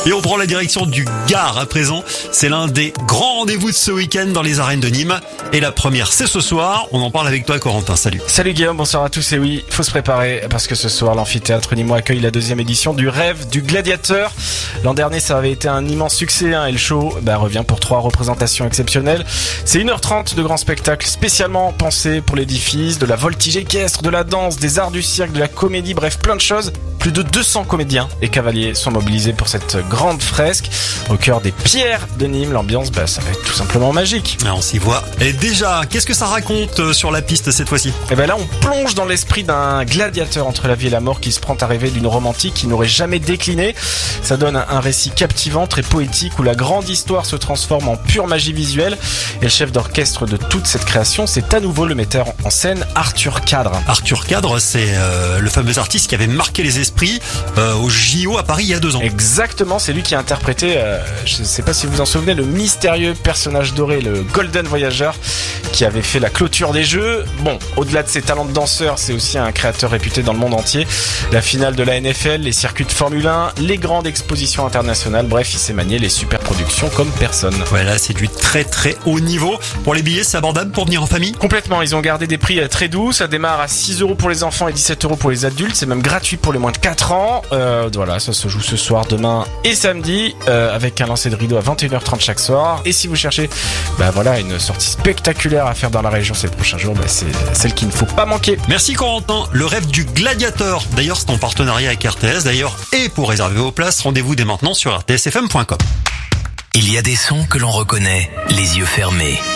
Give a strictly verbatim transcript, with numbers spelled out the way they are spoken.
Et on prend la direction du Gard à présent. C'est l'un des grands rendez-vous de ce week-end dans les arènes de Nîmes. Et la première, c'est ce soir. On en parle avec toi, Corentin. Salut. Salut Guillaume, bonsoir à tous. Et oui, faut se préparer parce que ce soir, l'amphithéâtre nîmois accueille la deuxième édition du Rêve du Gladiateur. L'an dernier, ça avait été un immense succès hein, et le show bah, revient pour trois représentations exceptionnelles. C'est une heure trente de grands spectacles spécialement pensés pour l'édifice, de la voltige équestre, de la danse, des arts du cirque, de la comédie, bref, plein de choses. Plus de deux cents comédiens et cavaliers sont mobilisés pour cette grande fresque au cœur des pierres de Nîmes. L'ambiance, bah, ça va être tout simplement magique. Ah, on s'y voit. Et déjà, qu'est-ce que ça raconte sur la piste cette fois-ci ? Et ben là, on plonge dans l'esprit d'un gladiateur entre la vie et la mort qui se prend à rêver d'une romantique qui n'aurait jamais décliné. Ça donne un récit captivant, très poétique, où la grande histoire se transforme en pure magie visuelle. Et le chef d'orchestre de toute cette création, c'est à nouveau le metteur en scène Arthur Cadre. Arthur Cadre, c'est euh, le fameux artiste qui avait marqué les esprits euh, au J O à Paris il y a deux ans. Exactement, c'est lui qui a interprété, euh, je ne sais pas si vous vous en souvenez, le mystérieux personnage doré, le Golden Voyager, qui avait fait la clôture des Jeux. Bon, au-delà de ses talents de danseur, c'est aussi un créateur réputé dans le monde entier. La finale de la N F L, les circuits de Formule un, les grandes expositions internationales, bref, il sait manier les super productions comme personne. Voilà, c'est du très très haut niveau. Pour les billets, c'est abordable pour venir en famille ? Complètement, ils ont gardé des prix très doux, ça démarre à six euros pour les enfants et dix-sept euros pour les adultes, c'est même gratuit pour les moins de quatre ans. Euh, voilà, ça se joue ce soir, demain et samedi, euh, avec un lancer de rideau à vingt et une heures trente chaque soir. Et si vous cherchez, bah voilà, une sortie spectaculaire à faire dans la région ces prochains jours, bah c'est celle qu'il ne faut pas manquer. Merci Corentin, le Rêve du Gladiateur. D'ailleurs, c'est en partenariat avec R T S. D'ailleurs, et pour réserver vos places, rendez-vous dès maintenant sur r t s f m point com. Il y a des sons que l'on reconnaît les yeux fermés.